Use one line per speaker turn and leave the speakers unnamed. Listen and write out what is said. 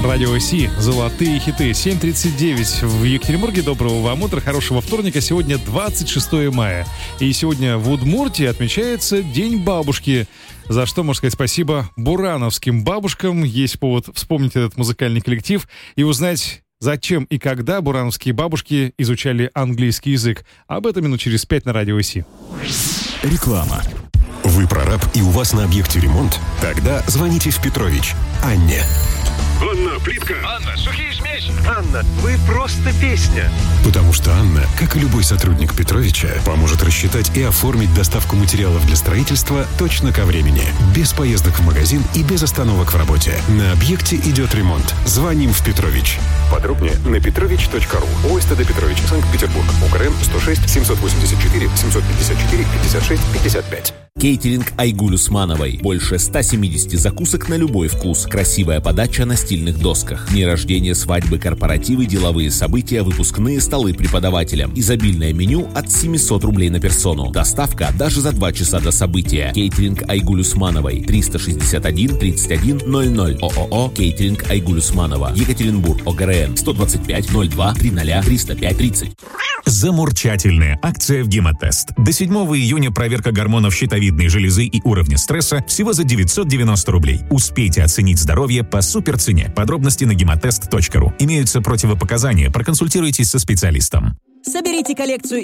Радио Си. Золотые хиты. 7:39 в Екатеринбурге. Доброго вам утра, хорошего вторника. Сегодня 26 мая. И сегодня в Удмуртии отмечается День бабушки. За что, можно сказать, спасибо бурановским бабушкам. Есть повод вспомнить этот музыкальный коллектив и узнать, зачем и когда бурановские бабушки изучали английский язык. Об этом минут через 5 на Радио Си.
Реклама. Вы прораб и у вас на объекте ремонт? Тогда звоните в Петрович Анне.
Анна, плитка.
Анна, сухие смеси.
Анна, вы просто песня.
Потому что Анна, как и любой сотрудник Петровича, поможет рассчитать и оформить доставку материалов для строительства точно ко времени. Без поездок в магазин и без остановок в работе. На объекте идет ремонт. Звоним в Петрович. Подробнее на petrovich.ru. ОСТД Петрович, Санкт-Петербург. УКРН 106 784 754 56 55.
Кейтеринг Айгуль Усмановой. Больше 170 закусок на любой вкус. Красивая подача на стильных досках. Дни рождения, свадьбы, корпоративы, деловые события, выпускные столы преподавателям. Изобильное меню от 700 рублей на персону. Доставка даже за 2 часа до события. Кейтеринг Айгуль Усмановой. 361 31 00. ООО Кейтеринг Айгуль Усманова. Екатеринбург. ОГРН 125 02 30 305 30.
Замурчательная акция в Гемотест. До 7 июня проверка гормонов щитовидной железы и уровня стресса всего за 990 рублей. Успейте оценить здоровье по суперцене. Подробности на gematest.ru. Имеются противопоказания. Проконсультируйтесь со специалистом.
Соберите коллекцию